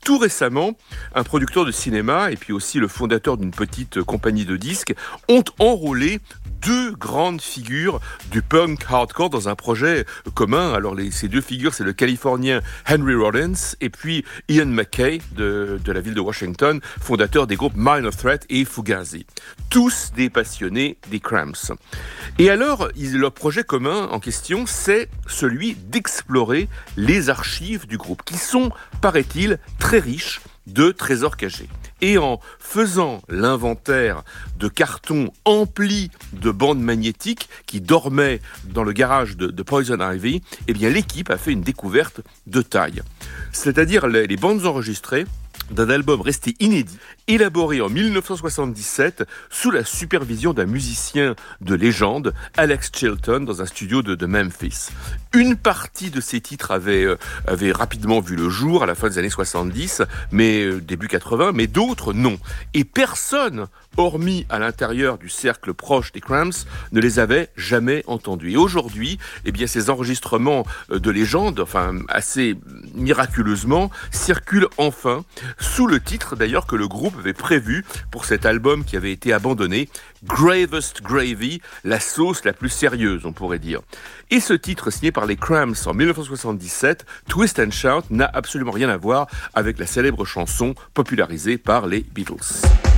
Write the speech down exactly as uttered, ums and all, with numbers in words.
Tout récemment, un producteur de cinéma et puis aussi le fondateur d'une petite compagnie de disques ont enrôlé deux grandes figures du punk hardcore dans un projet commun. Alors les, ces deux figures, c'est le Californien Henry Rollins et puis Ian MacKaye de, de la ville de Washington, fondateur des groupes Minor Threat et Fugazi. Tous des passionnés des Cramps. Et alors, ils, leur projet commun en question, c'est celui d'explorer les archives du groupe, qui sont, paraît-il, très riches de trésors cachés. Et en faisant l'inventaire de cartons emplis de bandes magnétiques qui dormaient dans le garage de, de Poison Ivy, eh bien l'équipe a fait une découverte de taille. C'est-à-dire les, les bandes enregistrées d'un album resté inédit, élaboré en dix-neuf cent soixante-dix-sept sous la supervision d'un musicien de légende, Alex Chilton, dans un studio de, de Memphis. Une partie de ces titres avait, euh, avait rapidement vu le jour à la fin des années soixante-dix, mais euh, début quatre-vingts, mais d'autres non. Et personne, hormis à l'intérieur du cercle proche des Cramps, ne les avait jamais entendus. Et aujourd'hui, eh bien, ces enregistrements de légende, enfin assez miraculeusement, circulent enfin sous le titre d'ailleurs que le groupe avait prévu pour cet album qui avait été abandonné, Gravest Gravy, la sauce la plus sérieuse, on pourrait dire. Et ce titre signé par les Cramps en dix-neuf cent soixante-dix-sept, Twist and Shout, n'a absolument rien à voir avec la célèbre chanson popularisée par les Beatles.